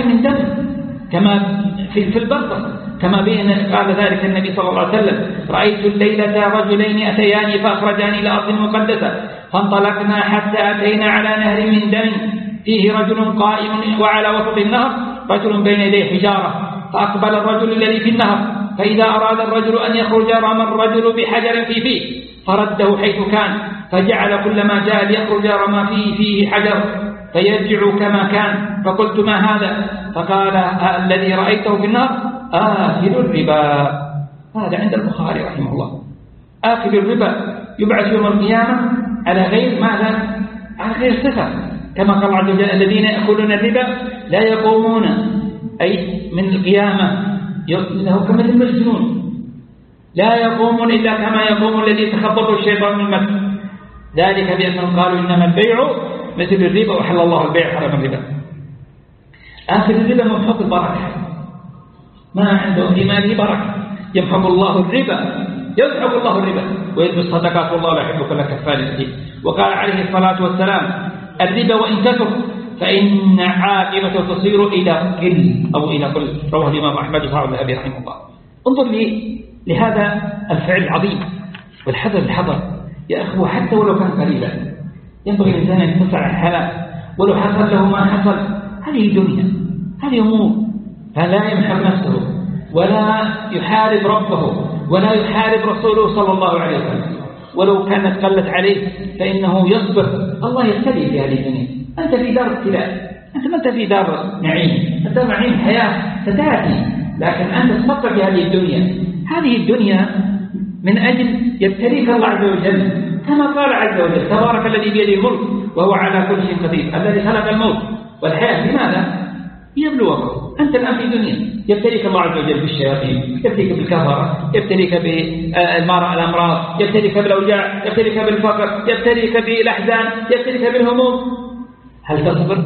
من دم كما في البرزخ، كما بين قال ذلك النبي صلى الله عليه وسلم: رأيت الليلة رجلين أتياني فأخرجاني إلى أرض مقدسة فانطلقنا حتى أتينا على نهر من دم فيه رجل قائم وعلى وسط النهر رجل بين يديه حجارة، فأقبل الرجل الذي في النهر، فإذا أراد الرجل أن يخرج رمى الرجل بحجر في فيه فرده حيث كان، فجعل كلما جاء ليخرج رمى فيه حجر فيرجع كما كان. فقلت: ما هذا؟ فقال: الذي رأيته في النهر آكل الربا. هذا عند البخاري رحمه الله. آكل الربا يبعث يوم القيامة على غير ماذا؟ على غير صفة، كما قال عز وجل: الذين يأكلون الربا لا يقومون، أي من القيامة له كمثل المجنون، لا يقومون إلا كما يقوم الذي يتخبطه الشيطان من المس، ذلك بأنهم قالوا إنما البيع مثل الربا وحل الله البيع حرم الربا. آكل الربا ممحق البركة، ما عنده في ماله بركة، يمحق الله الربا، يمحق الله الربا ويربي الصدقات والله لا يحب كل كفار أثيم. وقال عليه الصلاة والسلام: الربا وإن كثر فإن عاقبته تصير إلى قل أو إلى قل. رواه الإمام أحمد وصححه الذهبي رحمه الله. انظر لهذا الفعل العظيم والحذر الحذر يا أخوة، حتى ولو كان قليلا ينبغي الإنسان أن يتسع الحلال ولو حصل له ما حصل. هذه الدنيا، هذه أمور، فلا يمحق نفسه ولا يحارب ربه ولا يحارب رسوله صلى الله عليه وسلم، ولو كانت قلت عليه فإنه يصبر. الله يبتلي في هذه الدنيا، أنت في دار ابتلاء، أنت ما أنت في دار نعيم، أنت نعيم حياة ستأتي، لكن أنت تصبر في هذه الدنيا. هذه الدنيا من أجل يبتليك الله عز وجل، كما قال عز وجل: تبارك الذي بيده الملك وهو على كل شيء قدير الذي خلق الموت والحياة. لماذا؟ يبلوكم. أنت الآن في دنيا يبتليك الله عز وجل بالشياطين، يبتليك بالكفرة، يبتليك بالمرض الأمراض، يبتليك بالأوجاع، يبتليك بالفقر، يبتليك بالأحزان، يبتليك بالهموم. هل تصبر؟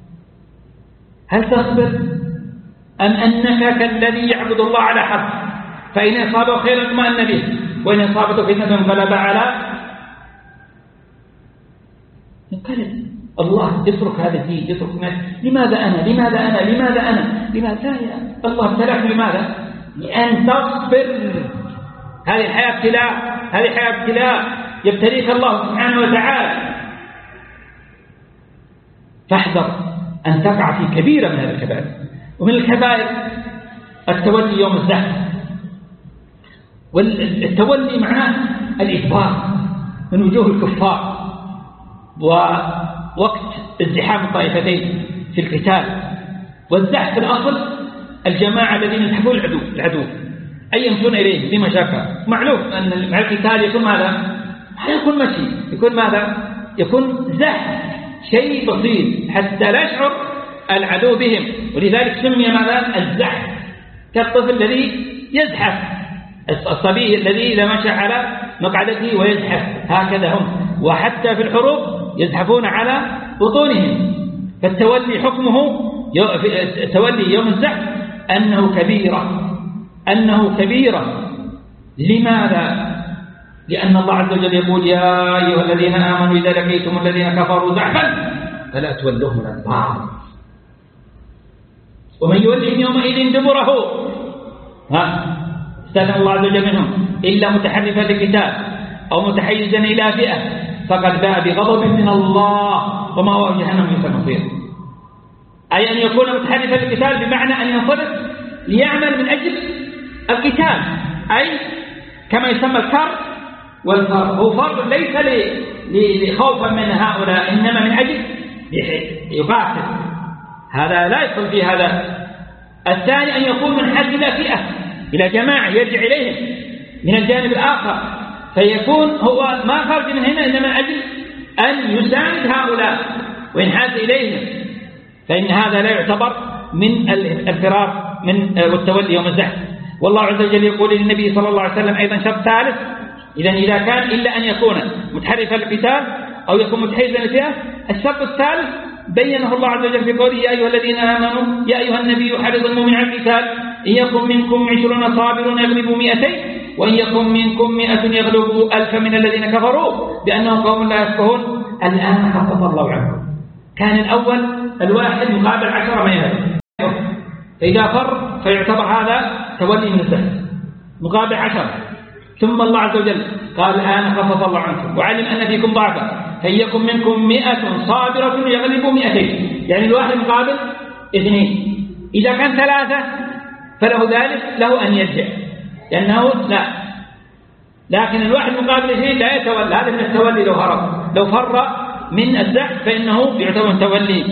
هل تصبر؟ أم أنك كالذي يعبد الله على حق، فإن أصابه خير اطمأن به وإن أصابته فتنة انقلب على انقلب. الله يترك هذا الدين، يترك الناس. لماذا أنا؟ لماذا أنا؟ لماذا أنا؟ لماذا يا الله ابتلاك؟ لماذا؟ لأن تصبر. هذه الحياة ابتلاء، هذه حياة ابتلاء يبتليك الله سبحانه وتعالى. فاحذر أن تقع في كبيرة من هذه الكبائر. ومن الكبائر التولي يوم الزحف، والتولي معناه الإدبار من وجوه الكفار ووقت ازدحام الطائفتين في القتال. والزحف في الأصل الجماعة الذين يزحفون العدو أي يمشون إليه بمشاكل. معلوم أن مع القتال يكون ماذا؟ يكون مشي، يكون ماذا؟ يكون زحف، شيء بسيط حتى لا يشعر العدو بهم، ولذلك سمي ماذا؟ الزحف. كالطفل الذي يزحف، الصبي الذي إذا مشى على مقعدته ويزحف، هكذا هم. وحتى في الحروب يزحفون على بطونهم. فالتولي حكمه تولي يوم الزحف أنه كبيرة، أنه كبيرة. لماذا؟ لأن الله عز وجل يقول: يا أيها الذين آمنوا إذا لقيتم الذين كفروا زحفا فلا تولوهم الأدبار ومن يولهم يومئذ دبره استثنى الله عز وجل منهم إلا متحرفا لقتال أو متحيزا إلى فئة فقد باء بغضب من الله ومأواه جهنم بئس المصير. أي أن يكون متحرفا للقتال بمعنى أن ينصرف ليعمل من أجل القتال، أي كما يسمى الكر والفر. هو فر ليس لخوفا من هؤلاء، إنما من أجل يقاتل، هذا لا يدخل في هذا. الثاني أن يكون منحاز إلى فئة، إلى جماعة يرجع إليهم من الجانب الآخر، فيكون هو ما خرج من هنا إنما من أجل أن يساعد هؤلاء وينحاز إليهم، فإن هذا لا يعتبر من الفرار من والتولي يوم الزحف. والله عز وجل يقول للنبي صلى الله عليه وسلم أيضا شرط ثالث: إذا كان إلا أن يكون متحرفا للقتال أو يكون متحيزا للفئة. الشرط الثالث بينه الله عز وجل في قوله: يا أيها الذين آمنوا يا أيها النبي حرض المؤمن على القتال إن يكن منكم 20 صابرون يغلبوا 200 وإن يكن منكم 100 يغلبوا 1000 من الذين كفروا بأنهم قوم لا يفقهون. الآن خفف الله عنكم. كان الأول الواحد مقابل 10 ما يهلك، فإذا فر فيعتبر هذا تولي من الزحف مقابل 10. ثم الله عز وجل قال الآن خفف الله عنكم وعلم أن فيكم ضعفا فليكن منكم 100 صابرة يغلبوا 200، يعني الواحد مقابل 2. إذا كان 3 فله ذلك، له أن يرجع لأنه لا، لكن الواحد مقابل 2 لا يتولى، هذا من التولي لو هرب، لو فر من الزحف فإنه يعتبر تولي.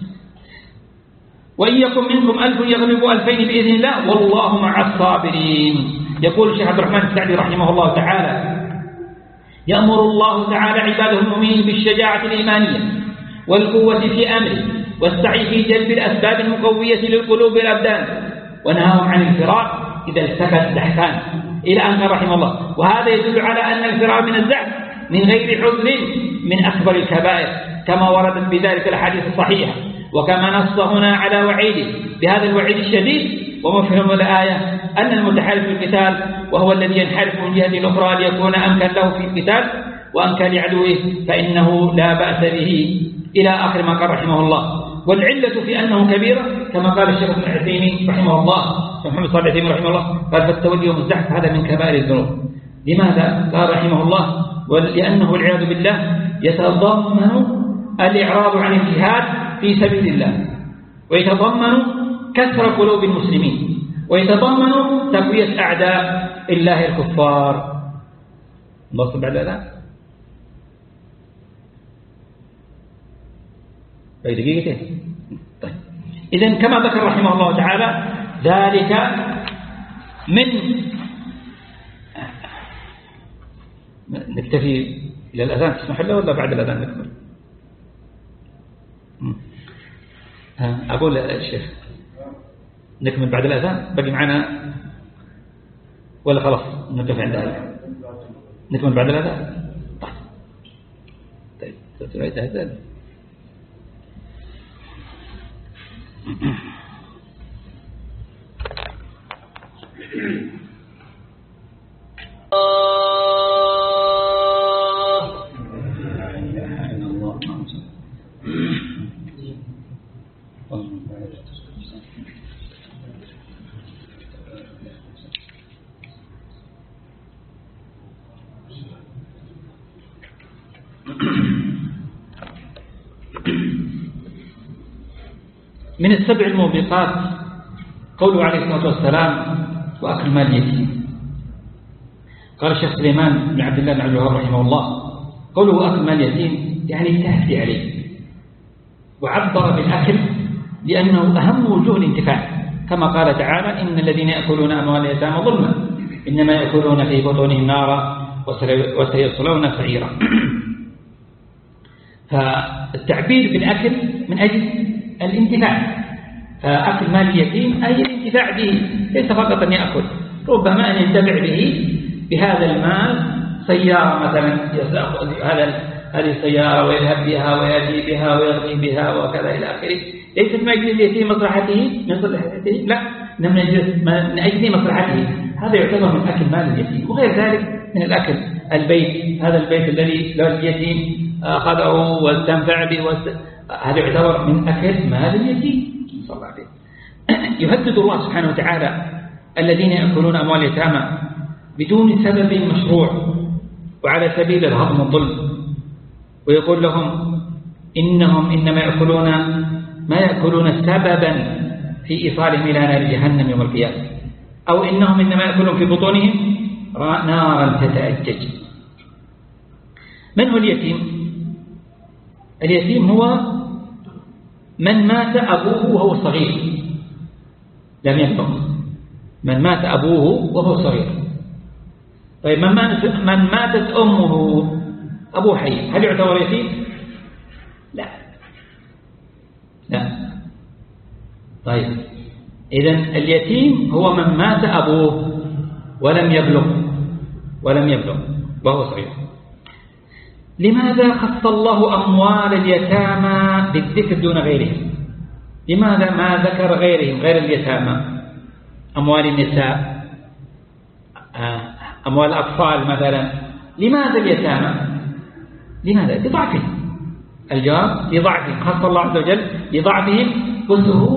وإن يكن منكم 1000 يغلبوا 2000 بإذن الله والله مع الصابرين. يقول الشيخ عبد الرحمن السعدي رحمه الله تعالى: يأمر الله تعالى عباده المؤمنين بالشجاعة الإيمانية والقوة في أمره والسعي في جلب الأسباب المقوية للقلوب والأبدان، ونهاهم عن الفرار إذا التقى الزحفان، إلى أن رحمه الله. وهذا يدل على أن الفرار من الزحف من غير عذر من أكبر الكبائر كما وردت بذلك الحديث الصحيح، وكما نص هنا على وعيده بهذا الوعيد الشديد. ومفهوم الآية أن المتحالف في القتال وهو الذي ينحرف من جهة الأخرى ليكون أمكن له في القتال وأمكن لعدوه فإنه لا بأس به، إلى آخر ما قال رحمه الله. والعلة في أنه كبيرة كما قال الشيخ ابن عثيمين رحمه الله، محمد صالح العثيمين رحمه الله قال: فالتولي يوم الزحف هذا من كبائر الذنوب. لماذا؟ قال رحمه الله: ولأنه والعياذ بالله يتضمن الإعراض عن الجهاد في سبيل الله، ويتضمن كسر قلوب المسلمين، ويتضمن تقوية أعداء الله الكفار. نصب بعد هذا أي دقيقتين. طيب، إذن كما ذكر رحمه الله تعالى ذلك من نكتفي إلى الأذان تسمح له ولا بعد الأذان نكمل؟ أقول الشيخ نكمل بعد الأذان، بقي معنا ولا خلاص نكتفي عند هذا؟ نكمل بعد الأذان. طيب تريد هذا من السبع الموبقات قوله عليه الصلاة والسلام: وأكل مال اليتيم. قال الشيخ سليمان بن عبد الله بن عبد الوهاب رحمه الله: قوله أكل مال اليتيم يعني التهدي عليه، وعبر بالأكل لأنه أهم وجوه الانتفاع، كما قال تعالى: إن الذين يأكلون أموال اليتامى ظلما إنما يأكلون في بطونهم نارا وسيصلون سعيرا. فالتعبير بالأكل من أجل الانتفاع، فأكل مال اليتيم أي الانتفاع به، ليس فقط أن يأكل، ربما أن ينتفع به بهذا المال، سيارة مثلا هذه السيارة ويذهب بها ويأتي بها ويغني بها وكذا إلى آخره. ليست من أجل اليتيم مصلحته لا، من أجل مصلحته، هذا يعتبر من أكل مال اليتيم. وغير ذلك من الأكل، البيت، هذا البيت الذي لو اليتيم أخذه واستنفع به هذا يعتبر من أكل مال اليتيم. صلى الله عليه. يهدد الله سبحانه وتعالى الذين يأكلون أموال اليتامى بدون سبب مشروع وعلى سبيل الهضم والظلم، ويقول لهم إنهم إنما يأكلون ما يأكلون سببا في إيصالهم إلى نار جهنم يوم القيامة، أو إنهم إنما يأكلون في بطونهم نارا تتأجج. من هو اليتيم؟ اليتيم هو من مات أبوه وهو صغير لم يبلغ، من مات أبوه وهو صغير. طيب من ماتت أمه أبوه حي، هل يعتبر يتيم؟ لا. طيب إذن اليتيم هو من مات أبوه ولم يبلغ وهو صغير. لماذا خص الله أموال اليتامى بالذكر دون غيرهم؟ لماذا ما ذكر غيرهم غير اليتامى؟ أموال النساء، أموال الأطفال مثلا. لماذا اليتامى؟ لماذا؟ لضعفهم. الجواب لضعفهم، خص الله عز وجل لضعفهم. قلت